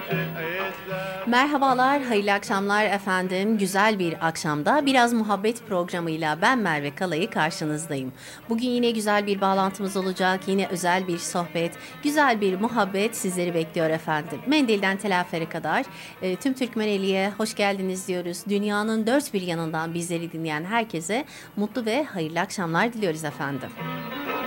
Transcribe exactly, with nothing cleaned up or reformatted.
Merhabalar, hayırlı akşamlar efendim. Güzel bir akşamda biraz muhabbet programıyla ben Merve Kalayı karşınızdayım. Bugün yine güzel bir bağlantımız olacak, yine özel bir sohbet, güzel bir muhabbet sizleri bekliyor efendim. Mendil'den Telafere kadar e, tüm Türkmeneli'ye hoş geldiniz diyoruz. Dünyanın dört bir yanından bizleri dinleyen herkese mutlu ve hayırlı akşamlar diliyoruz efendim.